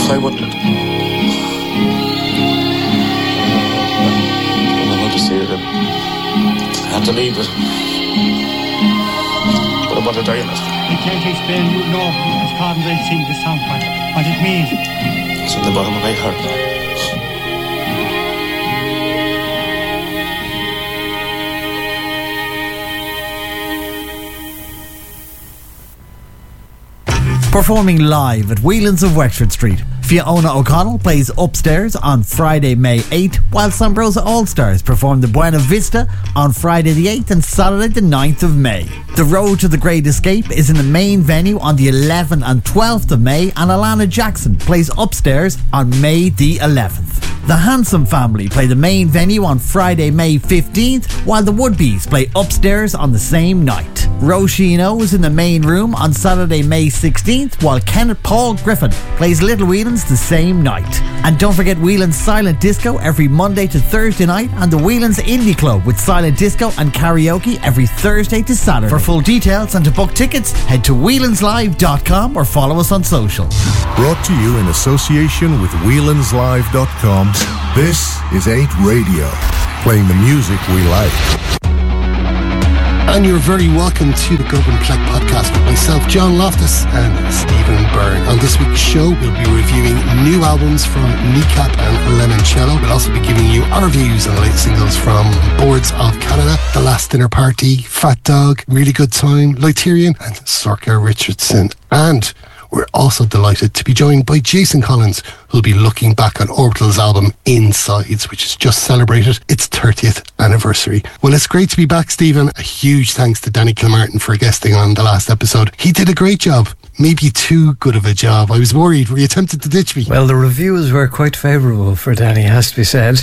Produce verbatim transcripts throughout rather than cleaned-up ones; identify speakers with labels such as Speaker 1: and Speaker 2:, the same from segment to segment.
Speaker 1: I wouldn't. I don't know how to say it. I had to leave it. But I want to die in it.
Speaker 2: You can't explain, you know, because Colin will sing the song, what, what it means.
Speaker 1: It's in the bottom of my heart.
Speaker 3: Performing live at Whelan's of Wexford Street, Fiona O'Connell plays Upstairs on Friday, May eighth, while Sambrosa All-Stars perform the Buena Vista on Friday the eighth and Saturday the ninth of May. The Road to the Great Escape is in the main venue on the eleventh and twelfth of May, and Alana Jackson plays Upstairs on May the eleventh. The Handsome Family play the main venue on Friday, May fifteenth, while the Woodbees play Upstairs on the same night. Roisin is in the main room on Saturday, May sixteenth, while Kenneth Paul Griffin plays Little Whelan's the same night. And don't forget Whelan's Silent Disco every Monday to Thursday night, and the Whelan's Indie Club with silent disco and karaoke every Thursday to Saturday. For full details and to book tickets, head to whelans live dot com or follow us on social.
Speaker 4: Brought to you in association with whelans live dot com. This is eight Radio, playing the music we like.
Speaker 5: And you're very welcome to the Govan Plek podcast with myself, John Loftus, and Stephen Byrne. On this week's show, we'll be reviewing new albums from Kneecap and Lemoncello. We'll also be giving you our views on the latest singles from Boards of Canada, The Last Dinner Party, Fat Dog, Really Good Time, Lyterian, and Sorka Richardson. And we're also delighted to be joined by Jason Collins, who'll be looking back on Orbital's album Insides, which has just celebrated its thirtieth anniversary. Well, it's great to be back, Stephen. A huge thanks to Danny Kilmartin for guesting on the last episode. He did a great job. Maybe too good of a job. I was worried. Were you tempted to ditch me?
Speaker 6: Well, the reviews were quite favourable for Danny, has to be said.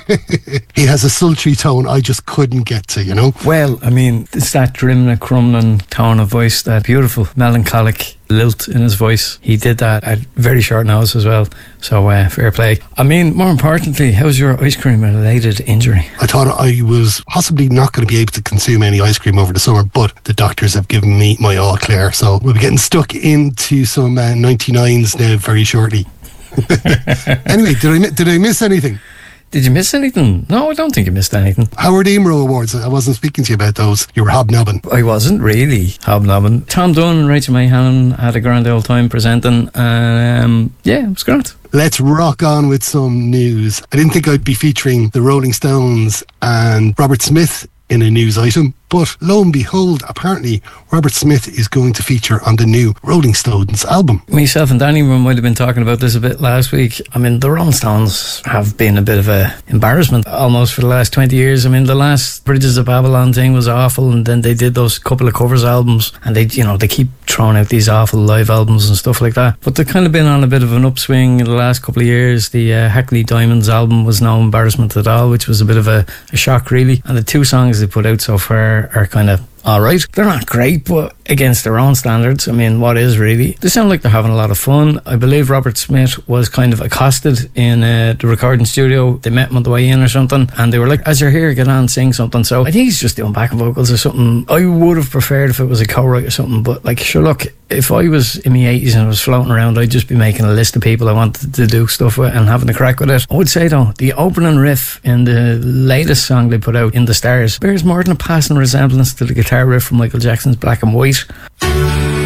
Speaker 5: He has a sultry tone I just couldn't get to, you know?
Speaker 6: Well, I mean, it's that Drimna Crumlin tone of voice, that beautiful melancholic lilt in his voice. He did that at very short notice as well. So, uh, fair play. I mean, more importantly, how's your ice cream related injury?
Speaker 5: I thought I was possibly not going to be able to consume any ice cream over the summer, but the doctors have given me my all clear. So we'll be getting stuck into some uh, ninety-nines now very shortly. Anyway, did I, did I miss anything?
Speaker 6: Did you miss anything? No, I don't think you missed anything.
Speaker 5: How were the IMRO Awards? I wasn't speaking to you about those. You were hobnobbing.
Speaker 6: I wasn't really hobnobbing. Tom Dunn and Rachel Mayhannon had a grand old time presenting. Um, yeah, it was great.
Speaker 5: Let's rock on with some news. I didn't think I'd be featuring the Rolling Stones and Robert Smith in a news item, but lo and behold, apparently Robert Smith is going to feature on the new Rolling Stones album.
Speaker 6: Myself and Danny might have been talking about this a bit last week. I mean, the Rolling Stones have been a bit of a embarrassment almost for the last twenty years. I mean, the last Bridges of Babylon thing was awful, and then they did those couple of covers albums, and they, you know, they keep throwing out these awful live albums and stuff like that. But they've kind of been on a bit of an upswing in the last couple of years. The uh, Hackley Diamonds album was no embarrassment at all, which was a bit of a, a shock, really. And the two songs they put out so far are kind of alright. They're not great, but against their own standards, I mean, what is really? They sound like they're having a lot of fun. I believe Robert Smith was kind of accosted in uh, the recording studio. They met him on the way in or something, and they were like, as you're here, get on, sing something. So I think he's just doing backing vocals or something. I would have preferred if it was a co-write or something, but like, sure, look, if I was in my eighties and I was floating around, I'd just be making a list of people I wanted to do stuff with and having a crack with it. I would say though, the opening riff in the latest song they put out, In the Stars, bears more than a passing resemblance to the guitar riff from Michael Jackson's Black and White.